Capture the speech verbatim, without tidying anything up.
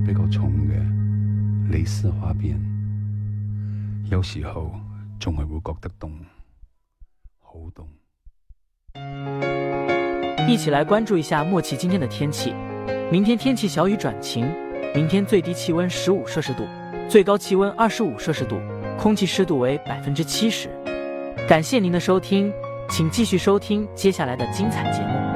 比較重嘅蕾絲花邊，有時候仲係會覺得凍，好凍。 一起來關注一下默契今天的天氣。明天天氣小雨轉晴，明天最低氣溫十五攝氏度，最高氣溫二十五攝氏度，空氣濕度為百分之七十。感謝您的收聽，請繼續收聽接下來的精彩節目。